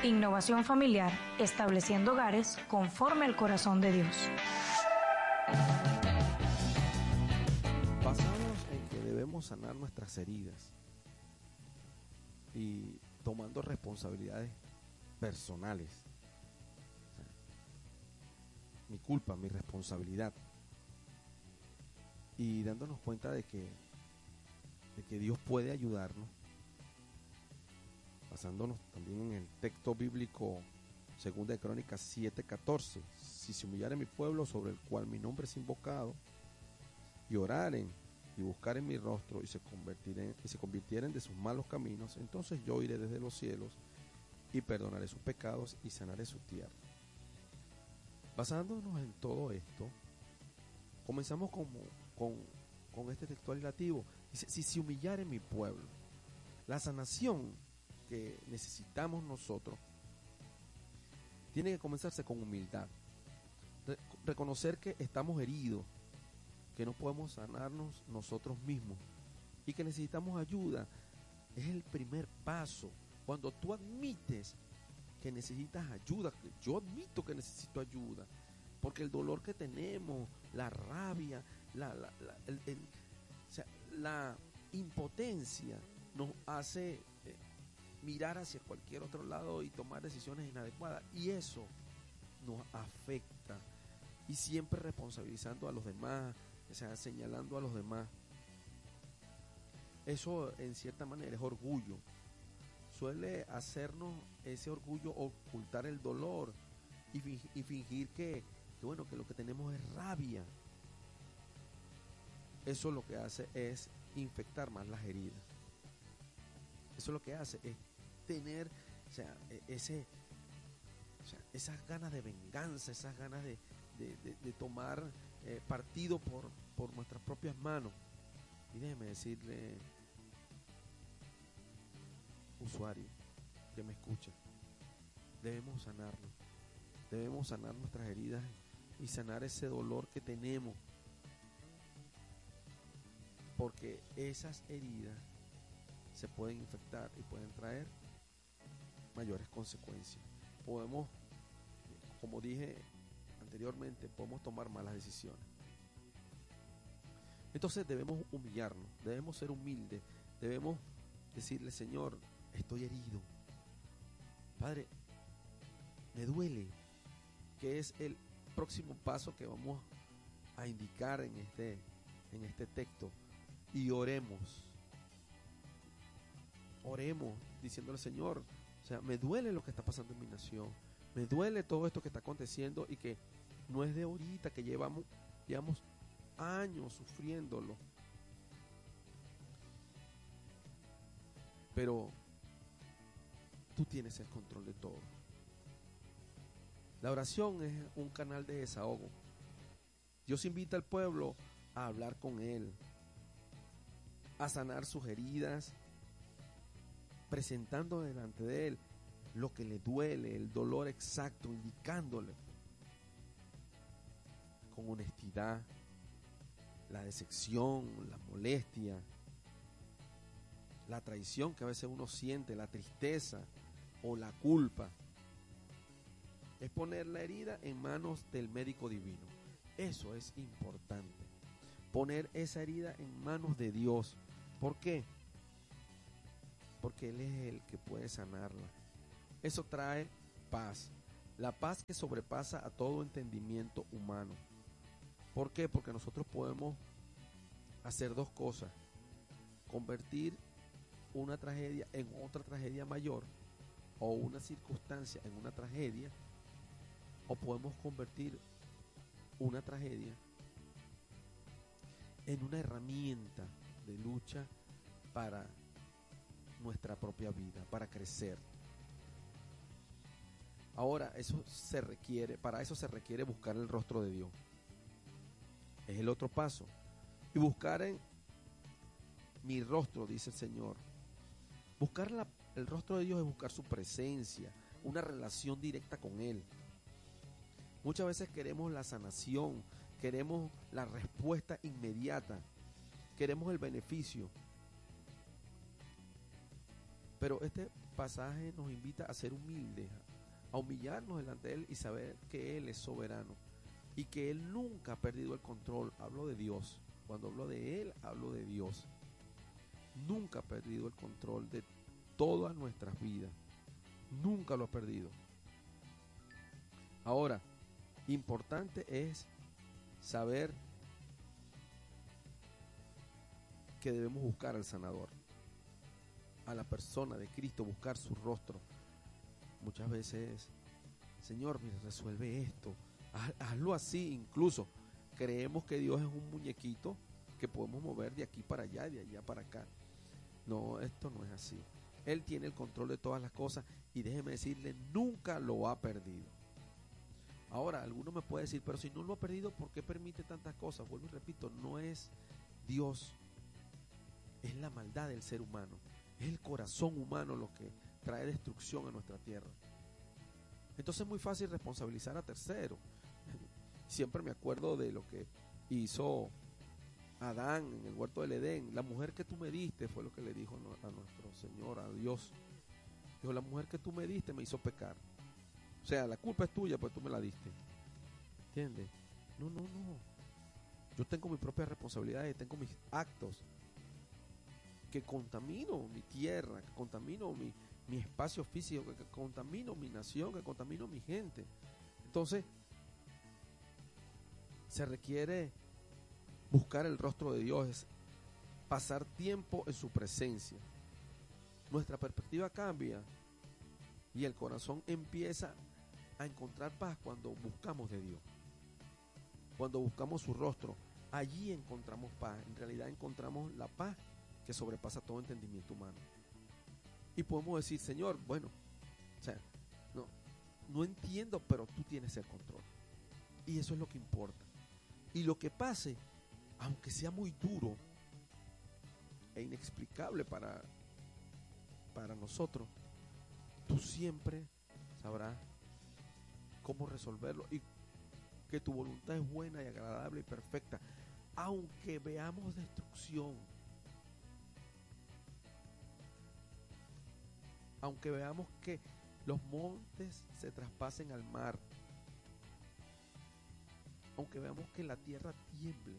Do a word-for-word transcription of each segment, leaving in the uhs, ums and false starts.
Innovación familiar, estableciendo hogares conforme al corazón de Dios. Basados en que debemos sanar nuestras heridas y tomando responsabilidades personales. O sea, mi culpa, mi responsabilidad. Y dándonos cuenta de que, de que Dios puede ayudarnos. Basándonos también en el texto bíblico Segunda de Crónicas siete catorce. Si se humillare mi pueblo sobre el cual mi nombre es invocado, y oraren y buscaren mi rostro y se convertiren, y se convirtieren de sus malos caminos, entonces yo iré desde los cielos y perdonaré sus pecados y sanaré su tierra. Basándonos en todo esto, comenzamos como, con, con este textual relativo. Dice, si se humillare mi pueblo, la sanación que necesitamos nosotros tiene que comenzarse con humildad. Re- reconocer que estamos heridos, que no podemos sanarnos nosotros mismos y que necesitamos ayuda. Es el primer paso. Cuando tú admites que necesitas ayuda, yo admito que necesito ayuda, porque el dolor que tenemos, la rabia, la, la, la, el, el, o sea, la impotencia nos hace eh, mirar hacia cualquier otro lado y tomar decisiones inadecuadas, y eso nos afecta, y siempre responsabilizando a los demás, o sea, señalando a los demás. Eso en cierta manera es orgullo. Suele hacernos ese orgullo ocultar el dolor y fingir, y fingir que, que bueno, que lo que tenemos es rabia. Eso lo que hace es infectar más las heridas. Eso lo que hace es tener, o sea, ese, o sea, esas ganas de venganza, esas ganas de, de, de, de tomar eh, partido por, por nuestras propias manos. Y déjeme decirle, usuario que me escucha, debemos sanarnos, debemos sanar nuestras heridas y sanar ese dolor que tenemos, porque esas heridas se pueden infectar y pueden traer mayores consecuencias. Podemos, como dije anteriormente, podemos tomar malas decisiones. Entonces debemos humillarnos, debemos ser humildes, debemos decirle, Señor, estoy herido. Padre, me duele, que es el próximo paso que vamos a indicar en este, en este texto. Y oremos. Oremos diciéndole, Señor, o sea, me duele lo que está pasando en mi nación. Me duele todo esto que está aconteciendo y que no es de ahorita, que llevamos, llevamos años sufriéndolo. Pero tú tienes el control de todo. La oración es un canal de desahogo. Dios invita al pueblo a hablar con Él, a sanar sus heridas, presentando delante de Él lo que le duele, el dolor exacto, indicándole con honestidad la decepción, la molestia, la traición que a veces uno siente, la tristeza o la culpa. Es poner la herida en manos del médico divino. Eso es importante. Poner esa herida en manos de Dios. ¿Por qué? Porque Él es el que puede sanarla. Eso trae paz. La paz que sobrepasa a todo entendimiento humano. ¿Por qué? Porque nosotros podemos hacer dos cosas. Convertir una tragedia en otra tragedia mayor, o una circunstancia en una tragedia, o podemos convertir una tragedia en una herramienta de lucha para nuestra propia vida, para crecer. Ahora, eso se requiere, para eso se requiere buscar el rostro de Dios. Es el otro paso. Y buscar en mi rostro, dice el Señor. Buscar la, el rostro de Dios es buscar su presencia, una relación directa con Él. Muchas veces queremos la sanación, queremos la respuesta inmediata, queremos el beneficio. Pero este pasaje nos invita a ser humildes, a humillarnos delante de Él y saber que Él es soberano y que Él nunca ha perdido el control. Hablo de Dios. Cuando hablo de Él, hablo de Dios. Nunca ha perdido el control de todas nuestras vidas. Nunca lo ha perdido. Ahora, importante es saber que debemos buscar al sanador, a la persona de Cristo, buscar su rostro. Muchas veces, Señor, mira, resuelve esto, haz, hazlo así. Incluso creemos que Dios es un muñequito que podemos mover de aquí para allá, de allá para acá. No, esto no es así. Él tiene el control de todas las cosas y déjeme decirle, nunca lo ha perdido. Ahora, alguno me puede decir, pero si no lo ha perdido, ¿por qué permite tantas cosas? Vuelvo y repito, no es Dios, es la maldad del ser humano, es el corazón humano lo que trae destrucción a nuestra tierra. Entonces es muy fácil responsabilizar a terceros. Siempre me acuerdo de lo que hizo Adán en el huerto del Edén. La mujer que tú me diste, fue lo que le dijo a nuestro Señor, a Dios. Dijo, la mujer que tú me diste me hizo pecar. O sea, la culpa es tuya, pues tú me la diste. ¿Entiendes? No, no, no. Yo tengo mi propia responsabilidad, tengo mis actos que contamino mi tierra, que contamino mi, mi espacio físico, que, que contamino mi nación, que contamino mi gente. Entonces, se requiere buscar el rostro de Dios, es pasar tiempo en su presencia. Nuestra perspectiva cambia y el corazón empieza a encontrar paz cuando buscamos de Dios. Cuando buscamos su rostro, allí encontramos paz. En realidad encontramos la paz que sobrepasa todo entendimiento humano. Y podemos decir, Señor, bueno, o sea, no, no entiendo, pero tú tienes el control. Y eso es lo que importa. Y lo que pase, aunque sea muy duro e inexplicable para, para nosotros, tú siempre sabrás cómo resolverlo y que tu voluntad es buena y agradable y perfecta, aunque veamos destrucción, aunque veamos que los montes se traspasen al mar, aunque veamos que la tierra tiemble,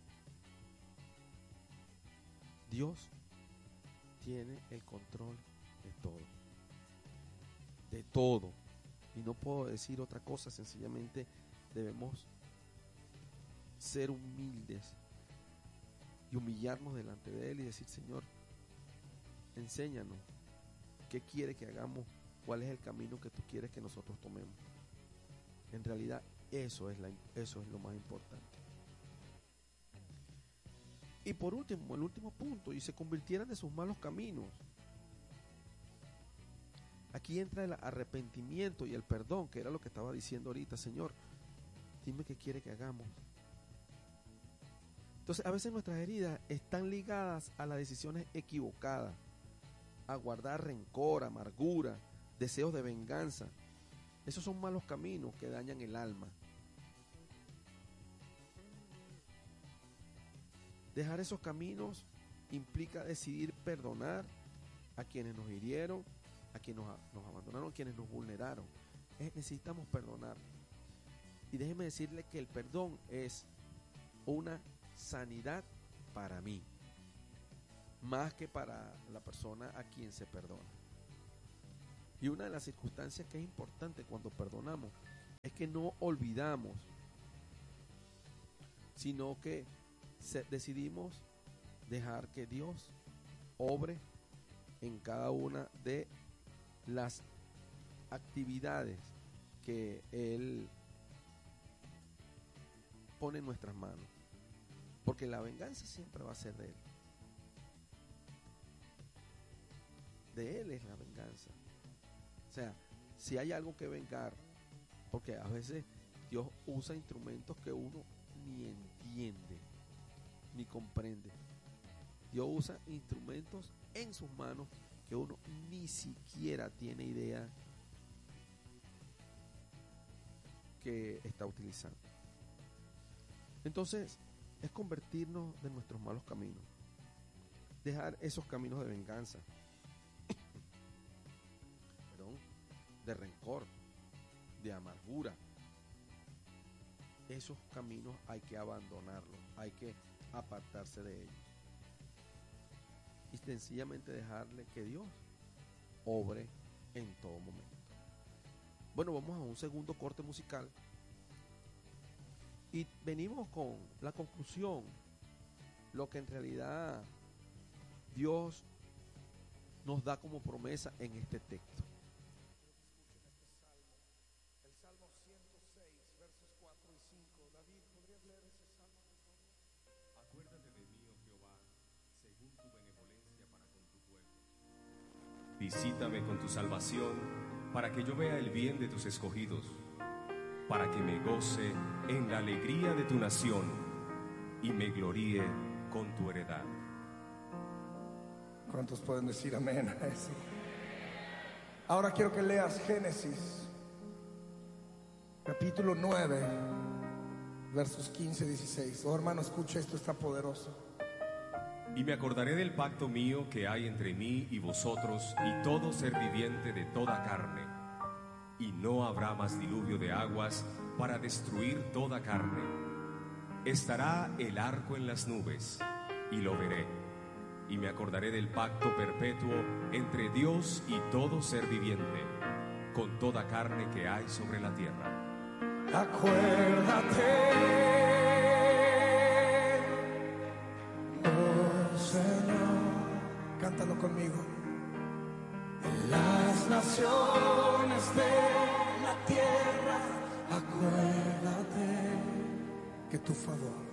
Dios tiene el control de todo, de todo. Y no puedo decir otra cosa, sencillamente debemos ser humildes y humillarnos delante de Él y decir, Señor, enséñanos qué quiere que hagamos, cuál es el camino que tú quieres que nosotros tomemos. En realidad, eso es, la, eso es lo más importante. Y por último, el último punto, y se convirtieran de sus malos caminos. Aquí entra el arrepentimiento y el perdón, que era lo que estaba diciendo ahorita. Señor, dime qué quiere que hagamos. Entonces, a veces nuestras heridas están ligadas a las decisiones equivocadas, a guardar rencor, amargura, deseos de venganza. Esos son malos caminos que dañan el alma. Dejar esos caminos implica decidir perdonar a quienes nos hirieron, a quienes nos, nos abandonaron, a quienes nos vulneraron. Es, necesitamos perdonar. Y déjeme decirle que el perdón es una sanidad para mí, más que para la persona a quien se perdona. Y una de las circunstancias que es importante cuando perdonamos es que no olvidamos, sino que se, decidimos dejar que Dios obre en cada una de las actividades que Él pone en nuestras manos, porque la venganza siempre va a ser de Él. De Él es la venganza. O sea, si hay algo que vengar, porque a veces Dios usa instrumentos que uno ni entiende, ni comprende. Dios usa instrumentos en sus manos que uno ni siquiera tiene idea que está utilizando. Entonces, es convertirnos de nuestros malos caminos, dejar esos caminos de venganza de rencor, de amargura. Esos caminos hay que abandonarlos, hay que apartarse de ellos y sencillamente dejarle que Dios obre en todo momento. Bueno, vamos a un segundo corte musical y venimos con la conclusión, lo que en realidad Dios nos da como promesa en este texto. El Salmo ciento seis, versos cuatro y cinco. David, ¿podrías leer ese salmo, por favor? Acuérdate de mí, oh Jehová, según tu benevolencia para con tu pueblo. Visítame con tu salvación, para que yo vea el bien de tus escogidos, para que me goce en la alegría de tu nación y me gloríe con tu heredad. ¿Cuántos pueden decir amén a eso? Ahora quiero que leas Génesis, capítulo nueve, versos quince y dieciséis. Oh hermano, escucha, esto está poderoso. Y me acordaré del pacto mío que hay entre mí y vosotros y todo ser viviente de toda carne. Y no habrá más diluvio de aguas para destruir toda carne. Estará el arco en las nubes, y lo veré. Y me acordaré del pacto perpetuo entre Dios y todo ser viviente, con toda carne que hay sobre la tierra. Acuérdate, oh Señor, cántalo conmigo. En las naciones de la tierra, acuérdate que tu favor